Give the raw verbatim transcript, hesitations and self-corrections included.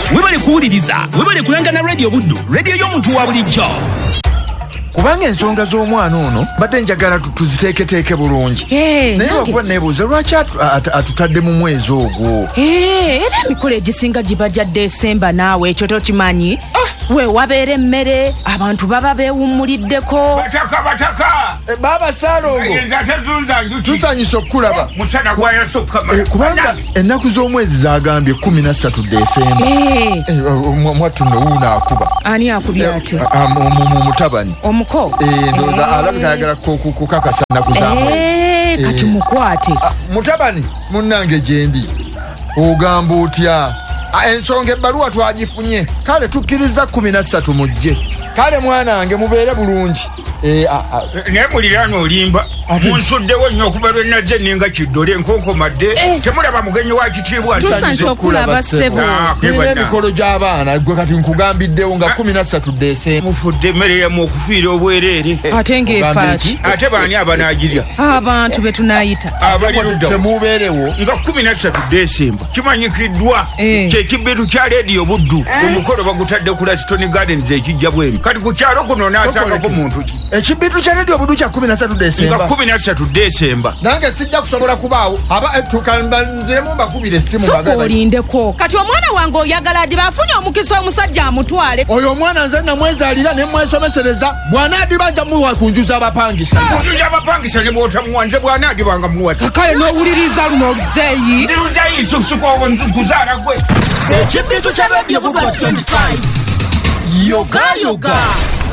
webale kuwuliriza webale kulangana radio Buddu, radio y'omuntu wa bulijjo. Kubanga ensonga z'omwana ono badde njagala tuziteeketeeke bulungi. Naye wakuba neebuuza lwaki atutadde mu mwezi ogwo? Era emikolo egisinga giba gya Desemba, naawe ekyo tokimanyi? We wabeera emmere, abantu baba beewummuliddeko. Bataka bataka! Baba Salongo! Tusanyusa okukulaba. Musana gwayasukka. Kubanga ennaku z'omwezi zaagambye kumi na ssatu Desemba. Mwattu nno wuuna akuba. Ani akubye ate? Mutabani. Omuko? Ndowooza alabika ayagala kukakasa nnaku z'amwezi. Kati mukwate. Mutabani, munnange gye ndi. Ogamba otya? Ensonga ebbaluwa twagifunye, kale tukkiriza kumi na ssatu mujje. Kale mwanange mubeere bulungi. Naye muliraano olimba munsuddewo nnyo okuva lwe nazze ninga kiddole enkonkomadde. Temulaba mugenyi wa kitiibwa tusanise okulaba ssebo. Emikolo gy'abaana gwe kati nkugambiddewo nga kumi na ssatu Desemba. Mufudde emmere yammwe okufiira obwereere. Ate ng'efaaki. Ate baani abanaagirya? Abantu be tunaayita. Temubeerewo nga kumi na ssatu Desemba kimanyikiddwa kyekibbitu kya leediyo Buddu. Omukolo bagutadde ku Laston Gardens ekijja bwemi. Kati ku kyalo kuno naasangako muntu ki? Ekibbitu kya leediyo Buddu kya kumi na ssatu Desemba. Nga kumi na ssatu Desemba. Nange sijja kusobola kubaawo. Aba tukanbanziremu mbakubire essimu bagala. Soko olindeko. Kati omwana wange oyagala adiba afunye omukisa omusajja amutwale. Oyo omwana nze namwezaalira ne mwesomesereza. Bw'anaadiba nja muwa kunjuza abapangisa. Kunjuza abapangisa ne bw'otamuwa nze bw'anaadibanga muwa. Kale n'owuliriza luno oluzeeyi. Ndi luzeeyi susuka nkuzaala gwe. Ekibbitu kya leediyo Buddu twenty-five. Yoga yoga.